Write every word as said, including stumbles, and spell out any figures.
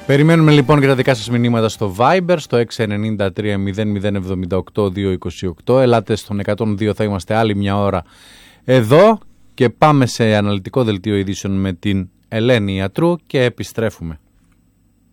Περιμένουμε λοιπόν και τα δικά σας μηνύματα στο Viber, στο έξι εννιά τρία μηδέν μηδέν επτά οκτώ δύο είκοσι οκτώ. Ελάτε στον εκατόν δύο, θα είμαστε άλλη μια ώρα εδώ και πάμε σε αναλυτικό δελτίο ειδήσεων με την Ελένη Ιατρού και επιστρέφουμε.